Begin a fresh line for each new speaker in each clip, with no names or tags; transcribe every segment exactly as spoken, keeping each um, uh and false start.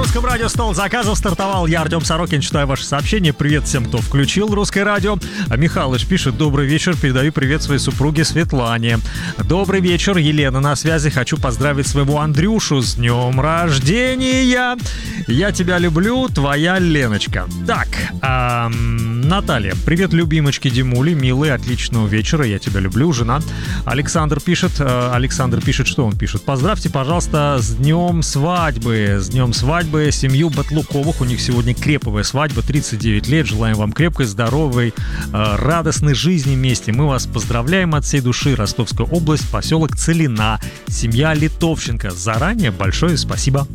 русском радио «Стол заказов» стартовал. Я, Артем Сорокин, читаю ваши сообщения. Привет всем, кто включил русское радио. А Михалыч пишет: добрый вечер, передаю привет своей супруге Светлане. Добрый вечер, Елена на связи. Хочу поздравить своего Андрюшу с днем рождения. Я тебя люблю, твоя Леночка. Так, эм, Наталья, привет любимочке Димули, милый, отличного вечера, я тебя люблю, жена. Александр пишет, э, Александр пишет, что он пишет? Поздравьте, пожалуйста, с днем свадьбы, с днем свадьбы семью Батлуковых. У них сегодня креповая свадьба, тридцать девять лет. Желаем вам крепкой, здоровой, э, радостной жизни вместе. Мы вас поздравляем от всей души. Ростовская область, поселок Целина, семья Литовченко. Заранее большое спасибо.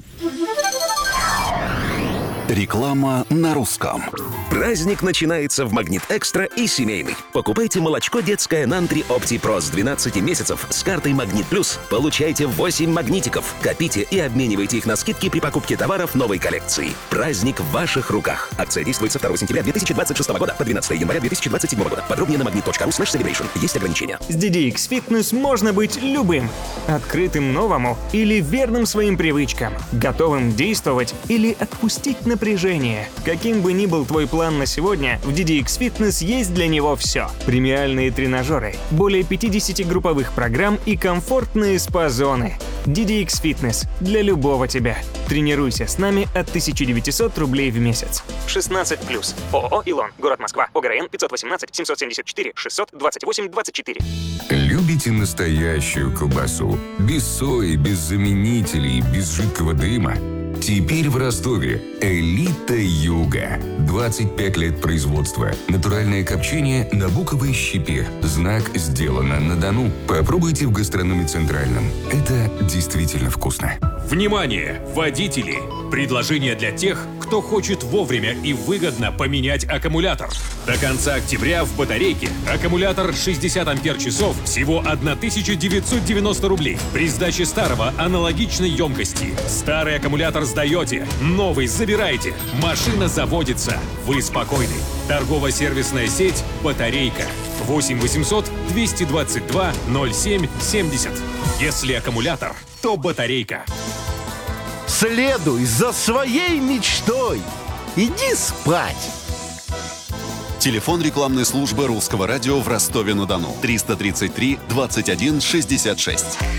Реклама на русском.
Праздник начинается в Магнит Экстра и семейный. Покупайте молочко детское Нантри Опти Про с двенадцати месяцев с картой Магнит Плюс. Получайте восемь магнитиков. Копите и обменивайте их на скидки при покупке товаров новой коллекции. Праздник в ваших руках. Акция действует со второго сентября две тысячи двадцать шестого года по двенадцатого января две тысячи двадцать седьмого года. Подробнее на магнит точка ру слэш селебрейшн. Есть ограничения.
С ди ди икс Fitness можно быть любым. Открытым новому или верным своим привычкам. Готовым действовать или отпустить напряжение. Каким бы ни был твой план на сегодня, в ди ди икс Fitness есть для него все. Премиальные тренажеры, более пятьдесят групповых программ и комфортные спа-зоны. ди ди икс Fitness для любого тебя. Тренируйся с нами от тысяча девятьсот рублей в месяц. шестнадцать плюс. ООО «Илон». Город Москва. ОГРН пятьсот восемнадцать семьсот семьдесят четыре шестьсот двадцать восемь двадцать четыре.
Любите настоящую колбасу? Без сои, без заменителей, без жидкого дыма? Теперь в Ростове «Элита Юга». двадцать пять лет производства. Натуральное копчение на буковой щепе. Знак «Сделано на Дону». Попробуйте в гастрономе «Центральном». Это действительно вкусно.
Внимание, водители! Предложение для тех, кто хочет вовремя и выгодно поменять аккумулятор. До конца октября в батарейке аккумулятор шестьдесят ампер-часов всего тысяча девятьсот девяносто рублей. При сдаче старого аналогичной емкости. Старый аккумулятор сдаете, новый забираете. Машина заводится. Вы спокойны. Торгово-сервисная сеть «Батарейка». восемь восемьсот двести двадцать два ноль семь семьдесят. Если аккумулятор, то батарейка.
Следуй за своей мечтой. Иди спать.
Телефон рекламной службы Русского радио в Ростове-на-Дону. триста тридцать три двадцать один шестьдесят шесть.